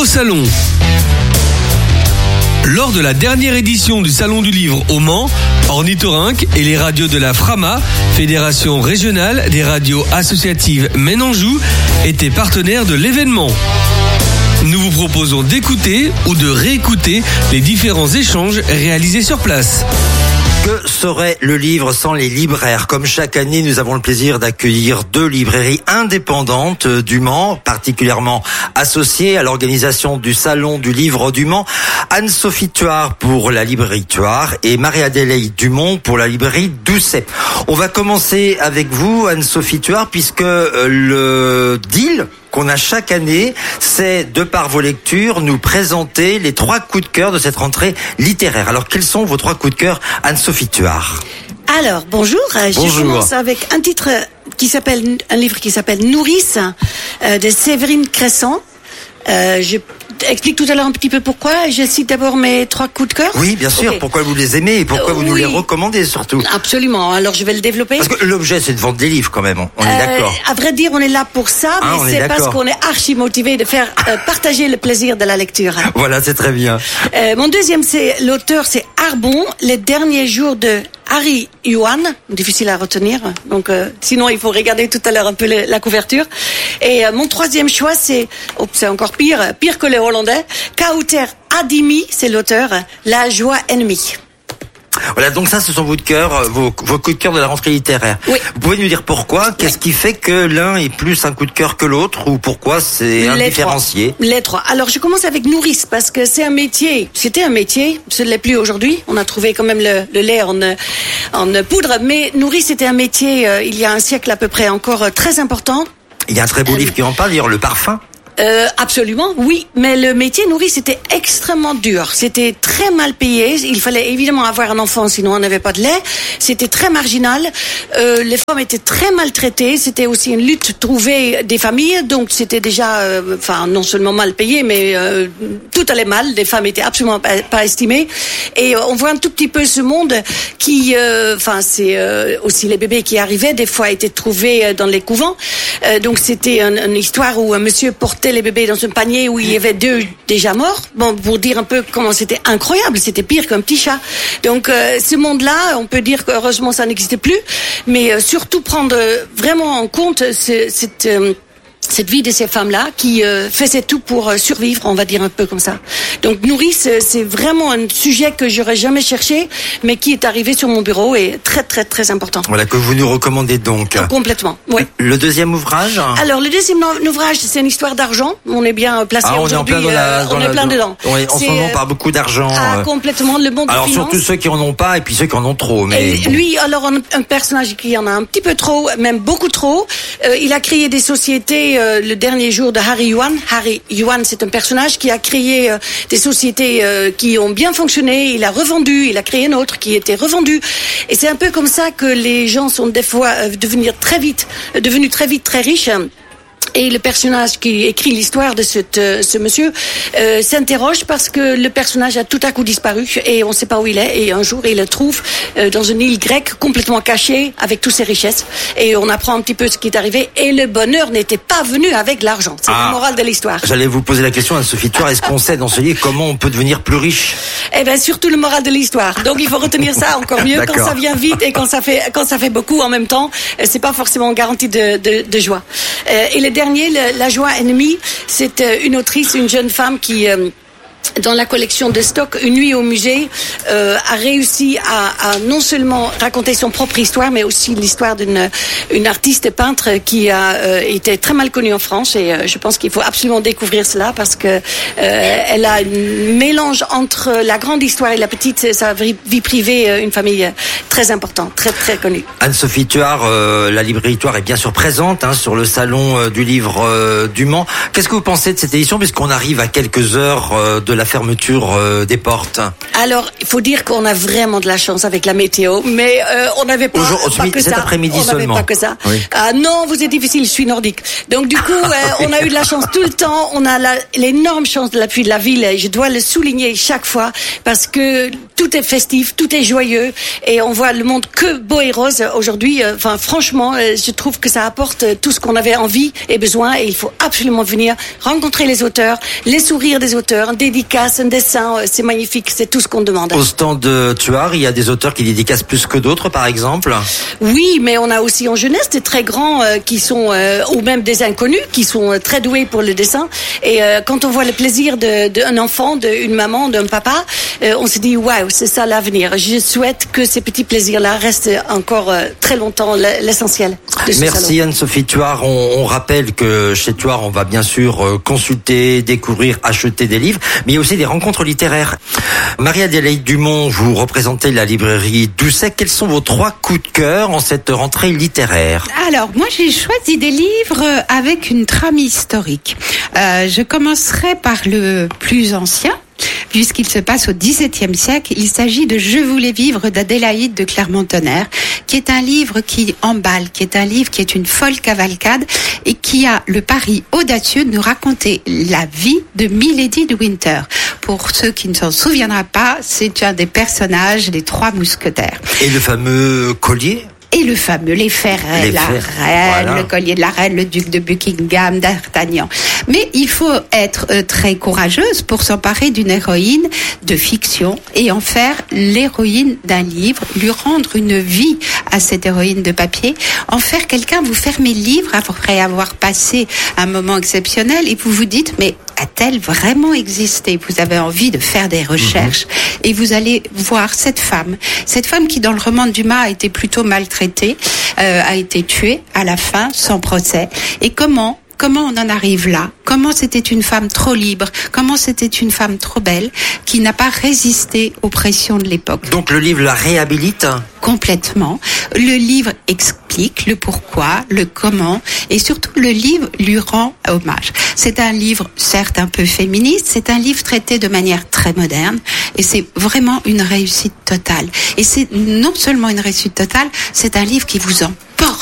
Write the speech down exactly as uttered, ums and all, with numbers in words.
salon. Lors de la dernière édition du Salon du Livre au Mans, Ornithorynque et les radios de la Frama, Fédération régionale des radios associatives Maine-Anjou, étaient partenaires de l'événement. Nous vous proposons d'écouter ou de réécouter les différents échanges réalisés sur place. Que serait le livre sans les libraires ? Comme chaque année, nous avons le plaisir d'accueillir deux librairies indépendantes du Mans, particulièrement associées à l'organisation du Salon du Livre du Mans. Anne-Sophie Thuard pour la librairie Thuard et Marie-Adélaïde Dumont pour la librairie Doucet. On va commencer avec vous, Anne-Sophie Thuard, puisque le deal qu'on a chaque année, c'est, de par vos lectures, nous présenter les trois coups de cœur de cette rentrée littéraire. Alors, quels sont vos trois coups de cœur, Anne-Sophie Thuard ? Alors, bonjour. Bonjour. Je commence avec un titre qui s'appelle, un livre qui s'appelle Nourrice, euh, de Séverine Crescent. Euh, je explique tout à l'heure un petit peu pourquoi. Je cite d'abord mes trois coups de cœur. Oui, bien sûr. Okay. Pourquoi vous les aimez et pourquoi euh, vous oui. nous les recommandez surtout. Absolument. Alors, je vais le développer. Parce que l'objet, c'est de vendre des livres quand même. On est euh, d'accord. À vrai dire, on est là pour ça, ah, mais c'est parce qu'on est archi motivé de faire euh, partager le plaisir de la lecture. Voilà, c'est très bien. Euh, mon deuxième, c'est l'auteur, c'est Arbon, les derniers jours de Harry Yuan, difficile à retenir, donc euh, sinon il faut regarder tout à l'heure un peu le, la couverture. Et euh, mon troisième choix, c'est, oh, c'est encore pire, pire que les Hollandais, Kauter Adimi, c'est l'auteur, La joie ennemie. Voilà, donc ça, ce sont vos coups de cœur, vos, vos coups de cœur de la rentrée littéraire. Oui. Vous pouvez nous dire pourquoi ? Qu'est-ce qui fait que l'un est plus un coup de cœur que l'autre, ou pourquoi c'est indifférencié ? Les trois. Alors, je commence avec Nourrice, parce que c'est un métier, c'était un métier, ce ne l'est plus aujourd'hui. On a trouvé quand même le, le lait en, en poudre, mais Nourrice, c'était un métier, euh, il y a un siècle à peu près, encore euh, très important. Il y a un très beau livre qui en parle, d'ailleurs, Le Parfum. Euh, absolument, oui. Mais le métier nourrice, c'était extrêmement dur. C'était très mal payé. Il fallait évidemment avoir un enfant, sinon on n'avait pas de lait. C'était très marginal. Euh, les femmes étaient très maltraitées. C'était aussi une lutte de trouver des familles. Donc c'était déjà, euh, enfin, non seulement mal payé, mais euh, tout allait mal. Les femmes étaient absolument pas, pas estimées. Et euh, on voit un tout petit peu ce monde qui, enfin, euh, c'est euh, aussi les bébés qui arrivaient. Des fois, étaient trouvés dans les couvents. Euh, donc c'était un, une histoire où un monsieur portait les bébés dans un panier où il y avait deux déjà morts. Bon, pour dire un peu comment c'était incroyable, c'était pire qu'un petit chat. Donc euh, ce monde-là, on peut dire qu'heureusement ça n'existait plus, mais euh, surtout prendre vraiment en compte ce, cette euh, cette vie de ces femmes-là qui euh, faisaient tout pour euh, survivre, on va dire un peu comme ça. Donc Nourrice, c'est vraiment un sujet que j'aurais jamais cherché, mais qui est arrivé sur mon bureau et très très très important. Voilà, que vous nous recommandez donc. Complètement, oui. Le deuxième ouvrage ? Alors le deuxième ouvrage, c'est une histoire d'argent. On est bien placé ah, aujourd'hui. On est en plein, dans la, euh, dans on la, est plein dans, dedans. Oui, en ce moment, on parle beaucoup d'argent. Ah, complètement, le monde alors, de finance. surtout ceux qui en ont pas et puis ceux qui en ont trop. Mais bon. Lui, alors un personnage qui en a un petit peu trop, même beaucoup trop. Euh, il a créé des sociétés euh, le dernier jour de Harry Yuan. Harry Yuan, c'est un personnage qui a créé euh, des sociétés euh, qui ont bien fonctionné. Il a revendu, il a créé une autre qui était revendue. Et c'est un peu comme ça que les gens sont des fois euh, devenus très vite, euh, devenus très vite très riches. Et le personnage qui écrit l'histoire de cette, euh, ce monsieur euh, s'interroge parce que le personnage a tout à coup disparu et on ne sait pas où il est. Et un jour, il le trouve euh, dans une île grecque complètement cachée avec toutes ses richesses. Et on apprend un petit peu ce qui est arrivé. Et le bonheur n'était pas venu avec l'argent. C'est ah, la morale de l'histoire. J'allais vous poser la question, Anne-Sophie Thuard. Est-ce qu'on sait dans ce livre comment on peut devenir plus riche ? Eh ben surtout le moral de l'histoire. Donc il faut retenir ça encore mieux quand ça vient vite et quand ça fait quand ça fait beaucoup en même temps. C'est pas forcément garantie de, de, de joie. Euh, et le dernier, le, La joie ennemie, c'est une autrice, une jeune femme qui euh, dans la collection de stock Une nuit au musée, euh, a réussi à, à non seulement raconter son propre histoire, mais aussi l'histoire d'une une artiste peintre qui a euh, été très mal connue en France. Et euh, je pense qu'il faut absolument découvrir cela parce que euh, elle a un mélange entre la grande histoire et la petite, sa vie privée, une famille très importante, très très connue. Anne-Sophie Thuard, euh, la librairie Thuard est bien sûr présente hein, sur le salon euh, du livre euh, du Mans. Qu'est-ce que vous pensez de cette édition, puisqu'on arrive à quelques heures euh, de de la fermeture euh, des portes? Alors, il faut dire qu'on a vraiment de la chance avec la météo, mais euh, on n'avait pas, pas que cet ça. après-midi on seulement. Pas que ça. Oui. Ah non, vous êtes difficile, je suis nordique. Donc du coup, euh, on a eu de la chance tout le temps. On a la, l'énorme chance de l'appui de la ville. Et je dois le souligner chaque fois parce que tout est festif, tout est joyeux et on voit le monde que beau et rose aujourd'hui. Enfin, franchement, je trouve que ça apporte tout ce qu'on avait envie et besoin. Et il faut absolument venir rencontrer les auteurs, les sourires des auteurs, dédicaces, un dessin, c'est magnifique. C'est tout ce qu'on demande. Au stand de Thuard, il y a des auteurs qui dédicacent plus que d'autres, par exemple? Oui, mais on a aussi en jeunesse des très grands euh, qui sont, euh, ou même des inconnus qui sont euh, très doués pour le dessin. Et euh, quand on voit le plaisir de, d'un enfant, d'une maman, d'un papa, euh, on se dit waouh, c'est ça l'avenir. Je souhaite que ces petits plaisirs-là restent encore euh, très longtemps l'essentiel de ce Merci salon. Anne-Sophie Thuard. On, on rappelle que chez Thuard, on va bien sûr euh, consulter, découvrir, acheter des livres, mais il y a aussi des rencontres littéraires. Marie-Adélaïde Dumont, vous représentez la librairie Doucet. Quels sont vos trois coups de cœur en cette rentrée littéraire? Alors, moi, j'ai choisi des livres avec une trame historique. Euh, je commencerai par le plus ancien, puisqu'il se passe au dix-septième siècle. Il s'agit de Je voulais vivre d'Adélaïde de Clermont-Tonnerre, qui est un livre qui emballe, qui est un livre qui est une folle cavalcade et qui a le pari audacieux de nous raconter la vie de Milady de Winter. Pour ceux qui ne s'en souviendraient pas, c'est un des personnages des Trois Mousquetaires. Et le fameux collier? Et le fameux, les Ferrets, les la fer... reine, voilà. le collier de la reine, le duc de Buckingham, d'Artagnan. Mais il faut être euh, très courageuse pour s'emparer d'une héroïne de fiction et en faire l'héroïne d'un livre, lui rendre une vie à cette héroïne de papier, en faire quelqu'un, vous fermez le livre après avoir passé un moment exceptionnel et vous vous dites, mais a-t-elle vraiment existé? Vous avez envie de faire des recherches mmh. et vous allez voir cette femme, cette femme qui dans le roman de Dumas a été plutôt maltraitée, euh, a été tuée à la fin sans procès. Et comment Comment on en arrive là? Comment c'était une femme trop libre? Comment c'était une femme trop belle qui n'a pas résisté aux pressions de l'époque? Donc le livre la réhabilite? Complètement. Le livre explique le pourquoi, le comment, et surtout le livre lui rend hommage. C'est un livre certes un peu féministe, c'est un livre traité de manière très moderne, et c'est vraiment une réussite totale. Et c'est non seulement une réussite totale, c'est un livre qui vous emporte